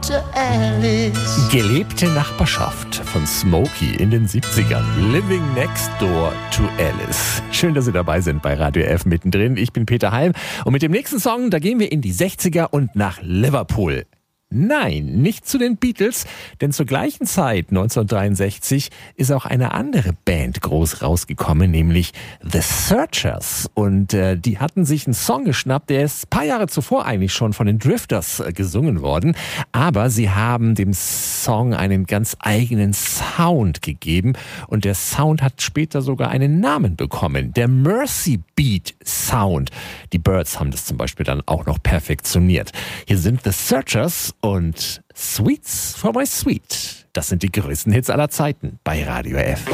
to Alice. Gelebte Nachbarschaft von Smokey in den 70ern. Living next door to Alice. Schön, dass Sie dabei sind bei Radio F mittendrin. Ich bin Peter Heim und mit dem nächsten Song, da gehen wir in die 60er und nach Liverpool. Nein, nicht zu den Beatles, denn zur gleichen Zeit, 1963, ist auch eine andere Band groß rausgekommen, nämlich The Searchers. Und die hatten sich einen Song geschnappt, der ist ein paar Jahre zuvor eigentlich schon von den Drifters gesungen worden. Aber sie haben dem Song einen ganz eigenen Sound gegeben. Und der Sound hat später sogar einen Namen bekommen, der Mersey Beat Sound. Die Byrds haben das zum Beispiel dann auch noch perfektioniert. Hier sind The Searchers und Sweets for My Sweet. Das sind die größten Hits aller Zeiten bei Radio F.